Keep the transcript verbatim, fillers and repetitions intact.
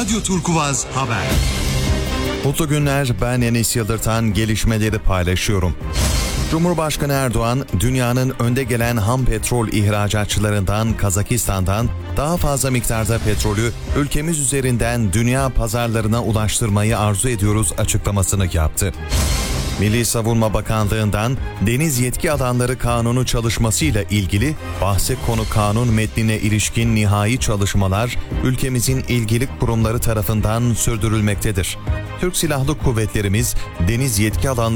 Radyo Turkuaz Haber. Mutlu günler, ben Enis Yıldırtan, gelişmeleri paylaşıyorum. Cumhurbaşkanı Erdoğan, dünyanın önde gelen ham petrol ihracatçılarından Kazakistan'dan daha fazla miktarda petrolü ülkemiz üzerinden dünya pazarlarına ulaştırmayı arzu ediyoruz açıklamasını yaptı. Milli Savunma Bakanlığı'ndan Deniz Yetki Alanları Kanunu çalışmasıyla ilgili bahse konu kanun metnine ilişkin nihai çalışmalar ülkemizin ilgili kurumları tarafından sürdürülmektedir. Türk Silahlı Kuvvetlerimiz Deniz Yetki Alanları